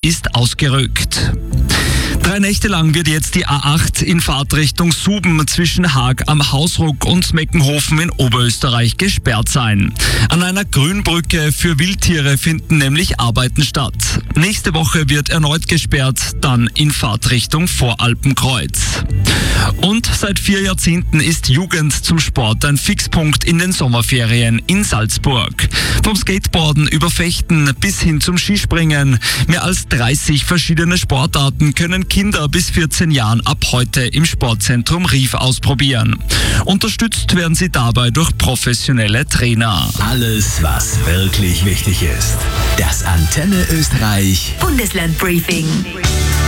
ist ausgerückt. 3 Nächte lang wird jetzt die A8 in Fahrtrichtung Suben zwischen Haag am Hausruck und Meckenhofen in Oberösterreich gesperrt sein. An einer Grünbrücke für Wildtiere finden nämlich Arbeiten statt. Nächste Woche wird erneut gesperrt, dann in Fahrtrichtung Voralpenkreuz. Und seit 4 Jahrzehnten ist Jugend zum Sport ein Fixpunkt in den Sommerferien in Salzburg. Vom Skateboarden über Fechten bis hin zum Skispringen. Mehr als 30 verschiedene Sportarten können Kinder bis 14 Jahren ab heute im Sportzentrum Rief ausprobieren. Unterstützt werden sie dabei durch professionelle Trainer. Alles, was wirklich wichtig ist. Das Antenne Österreich Bundesland Briefing.